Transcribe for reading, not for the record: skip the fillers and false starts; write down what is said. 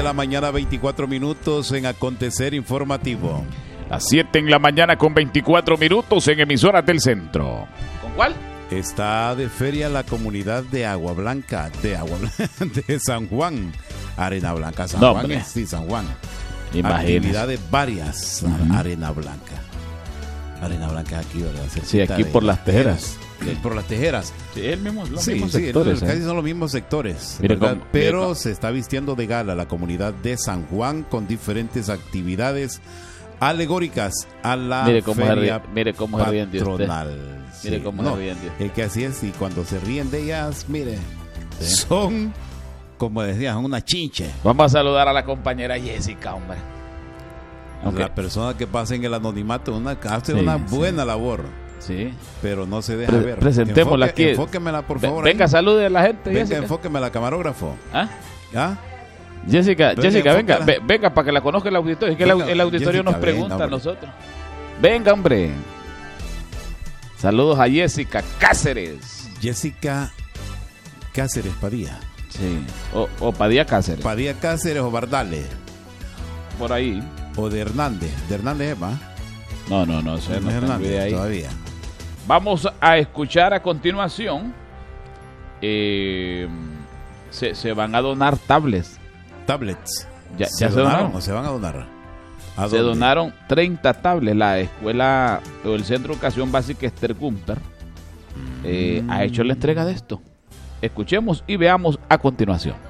la mañana, 24 minutos en Acontecer Informativo. Las 7 en la mañana con 24 minutos en Emisoras del Centro. ¿Con cuál? Está de feria la comunidad de Agua Blanca, de San Juan. Arena Blanca, San Juan. Sí, San Juan. Imagínese. Actividades varias. Arena Blanca. Arena Blanca aquí, ¿verdad? Sí, aquí por las Tejeras. Por las Tejeras. Sí, los mismos sectores. Casi son los mismos sectores. Pero se está vistiendo de gala la comunidad de San Juan con diferentes actividades alegóricas a la feria patronal. Mire cómo se ríen de usted. Es que así es, y cuando se ríen de ellas, mire, son, como decían, una chinche. Vamos a saludar a la compañera Jessica, hombre. La persona que pasa en el anonimato hace una buena labor. Sí. Pero no se deja ver. Presentémosla aquí. Enfóquemela, por favor. Venga, salude a la gente. Venga, enfóquemela, camarógrafo. Jessica, venga para que la conozca el auditorio. Es que el auditorio Jessica, nos pregunta a nosotros. Venga, hombre. Saludos a Jessica Cáceres. Jessica Cáceres Padilla. Sí. O Padilla Cáceres. Padilla Cáceres o Bardales. Por ahí. O de Hernández. ¿De Hernández es más? No, sé, no Hernández ahí. Todavía. Vamos a escuchar a continuación. Se van a donar tablets. ¿Ya se donaron o se van a donar? Se donaron 30 tablets. La escuela o el Centro de Educación Básica Esther Gumper ha hecho la entrega de esto. Escuchemos y veamos a continuación.